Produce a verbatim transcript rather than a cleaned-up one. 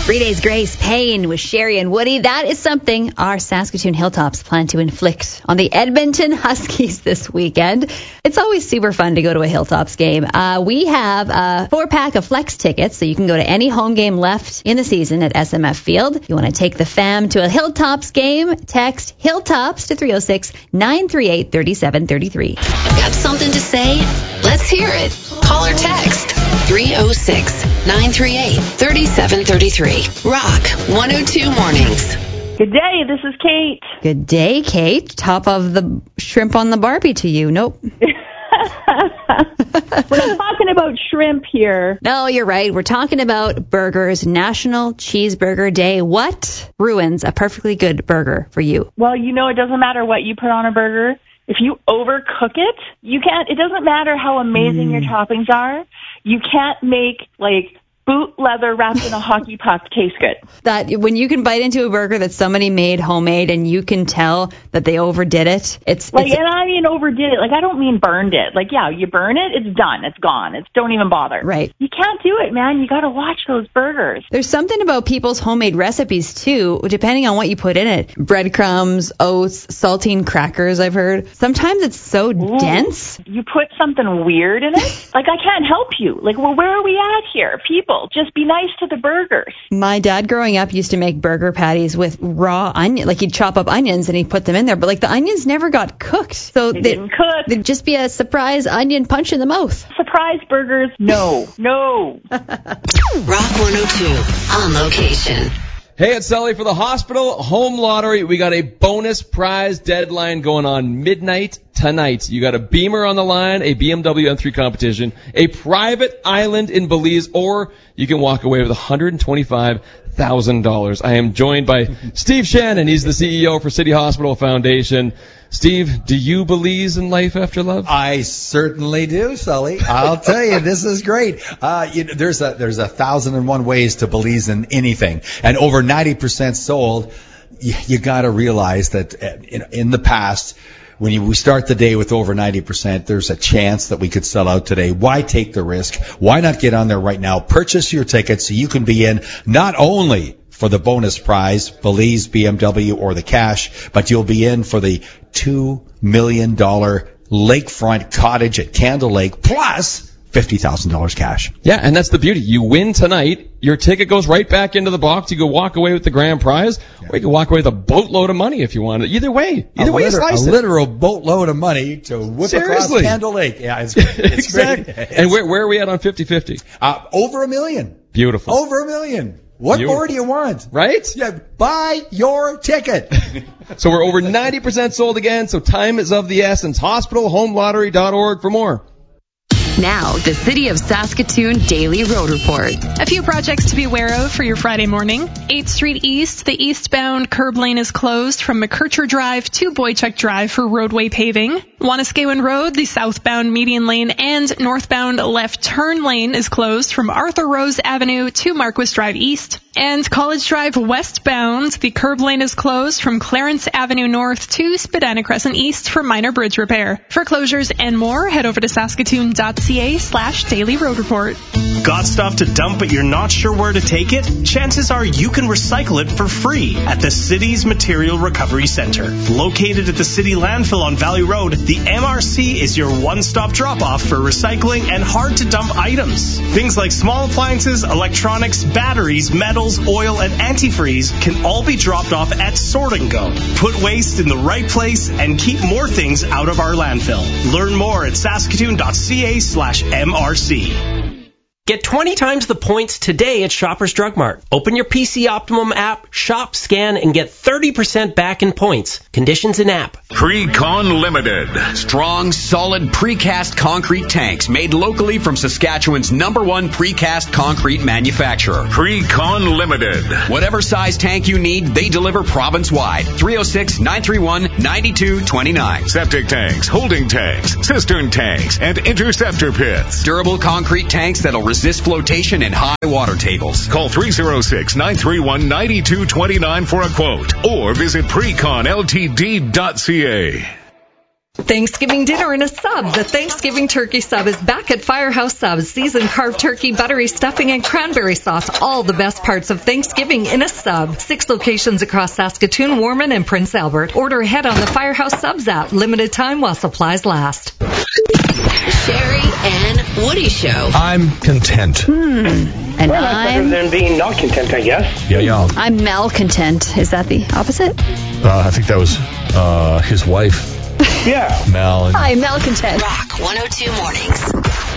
Three Days Grace, Pain with Sherry and Woody. That is something our Saskatoon Hilltops plan to inflict on the Edmonton Huskies this weekend. It's always super fun to go to a Hilltops game. Uh, we have a four-pack of flex tickets, so you can go to any home game left in the season at S M F Field. If you want to take the fam to a Hilltops game, text Hilltops to three oh six, nine three eight, three seven three three. Got something to say? Let's hear it. Call or text three oh six, nine three eight, three seven three three. Rock one oh two Mornings. Good day, this is Kate. Good day, Kate. Top of the shrimp on the Barbie to you. Nope. We're not talking about shrimp here. No, you're right. We're talking about burgers. National Cheeseburger Day. What ruins a perfectly good burger for you? Well, you know, it doesn't matter what you put on a burger. If you overcook it, you can't, it doesn't matter how amazing mm. your toppings are. You can't make, like, boot leather wrapped in a hockey puck taste good. That when you can bite into a burger that somebody made homemade and you can tell that they overdid it, it's like, it's, and I mean overdid it. Like, I don't mean burned it. Like, yeah, you burn it, it's done, it's gone. It's don't even bother. Right. You can't do it, man. You got to watch those burgers. There's something about people's homemade recipes too, depending on what you put in it. Breadcrumbs, oats, saltine crackers. I've heard. Sometimes it's so Ooh, dense. You put something weird in it. Like, I can't help you. Like, well, where are we at here, people? Just be nice to the burgers. My dad growing up used to make burger patties with raw onion. Like, he'd chop up onions and he'd put them in there. But, like, the onions never got cooked. So they, they didn't cook. They'd just be a surprise onion punch in the mouth. Surprise burgers? No. No. Rock one oh two on location. Hey, it's Sully for the Hospital Home Lottery. We got a bonus prize deadline going on midnight tonight. You got a Beamer on the line, a B M W M three competition, a private island in Belize, or you can walk away with one hundred twenty-five thousand dollars. I am joined by Steve Shannon. He's the C E O for City Hospital Foundation. Steve, do you believe in life after love? I certainly do, Sully. I'll tell you, this is great. Uh, you know, there's a there's a thousand and one ways to believe in anything, and over ninety percent sold. You, you got to realize that in, in the past, when you, we start the day with over ninety percent, there's a chance that we could sell out today. Why take the risk? Why not get on there right now? Purchase your ticket so you can be in not only for the bonus prize, Belize, B M W, or the cash, but you'll be in for the two million dollars lakefront cottage at Candle Lake, plus fifty thousand dollars cash. Yeah, and that's the beauty. You win tonight, your ticket goes right back into the box. You can walk away with the grand prize, yeah. or you can walk away with a boatload of money if you want it. Either way, either a way liter- you slice a it. A literal boatload of money to whip Seriously. across Candle Lake. Yeah, it's, it's exactly. great. And where, where are we at on fifty-fifty? Uh, over a million. Beautiful. Over a million. What Beautiful. more do you want? Right? Yeah, buy your ticket. So we're over ninety percent sold again, so time is of the essence. hospital home lottery dot org for more. Now, the City of Saskatoon Daily Road Report. A few projects to be aware of for your Friday morning. eighth Street East, the eastbound curb lane is closed from McKercher Drive to Boychuk Drive for roadway paving. Waniskewen Road, the southbound median lane and northbound left turn lane is closed from Arthur Rose Avenue to Marquis Drive East. And College Drive westbound, the curb lane is closed from Clarence Avenue North to Spadina Crescent East for minor bridge repair. For closures and more, head over to saskatoon.ca slash daily road report. Got stuff to dump but you're not sure where to take it? Chances are you can recycle it for free at the city's Material Recovery Center. Located at the city landfill on Valley Road, the M R C is your one-stop drop-off for recycling and hard-to-dump items. Things like small appliances, electronics, batteries, metals, oil, and antifreeze can all be dropped off at Sort and Go. Put waste in the right place and keep more things out of our landfill. Learn more at saskatoon.ca slash MRC. Get twenty times the points today at Shoppers Drug Mart. Open your P C Optimum app, shop, scan, and get thirty percent back in points. Conditions in app. Precon Limited. Strong, solid precast concrete tanks made locally from Saskatchewan's number one precast concrete manufacturer. Precon Limited. Whatever size tank you need, they deliver province-wide. three oh six, nine three one, nine two two nine. Septic tanks, holding tanks, cistern tanks, and interceptor pits. Durable concrete tanks that'll resist flotation and high water tables. Call three oh six, nine three one, nine two two nine for a quote or visit precon l t d dot c a. Thanksgiving dinner in a sub. The Thanksgiving turkey sub is back at Firehouse Subs. Seasoned carved turkey, buttery stuffing, and cranberry sauce. All the best parts of Thanksgiving in a sub. Six locations across Saskatoon, Warman, and Prince Albert. Order ahead on the Firehouse Subs app. Limited time while supplies last. Sherry and Woody Show. I'm content. Hmm. And well, that's I'm... better than being not content, I guess. Yeah, yeah. I'm malcontent. Is that the opposite? Uh, I think that was uh, his wife. Yeah. Mal. And... Hi, malcontent. Rock one oh two Mornings.